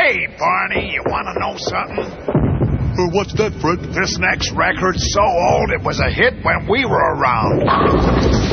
Hey, Barney, you want to know something? What's that, Fred? This next record's so old it was a hit when we were around.